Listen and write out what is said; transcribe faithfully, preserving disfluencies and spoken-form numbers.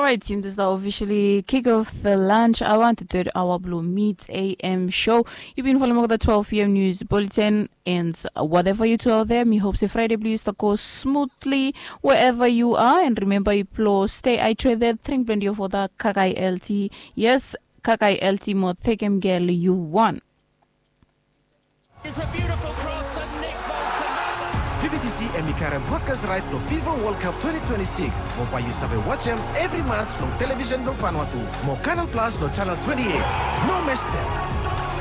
right, team, this is the officially kick off the lunch hour, the third hour Blue Meets A M show. You've been following the twelve p m news bulletin, and whatever you do out there, me hopes Friday Blues to go smoothly wherever you are. And remember, you play, stay hydrated, drink plenty of water, Kakai L T. Yes, Kakai L T, more thick and girl, you won. It's a beautiful cross and Nick V B T C and Mikaran broadcast right no FIFA World Cup twenty twenty-six. Mo pa you sabi watch them every match no television no Vanuatu. Mo Canal Plus no channel twenty-eight. No mess them.